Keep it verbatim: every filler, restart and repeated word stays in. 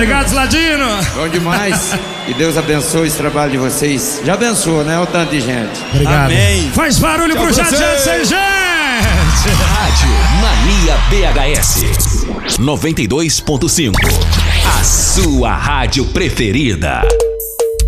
Obrigado, Ladino. Bom demais. E Deus abençoe esse trabalho de vocês. Já abençoou, né? O tanto de gente. Obrigado. Amém. Faz barulho Tchau pro pra Jade vocês. sem gente. Rádio Mania B H S noventa e dois ponto cinco. A sua rádio preferida.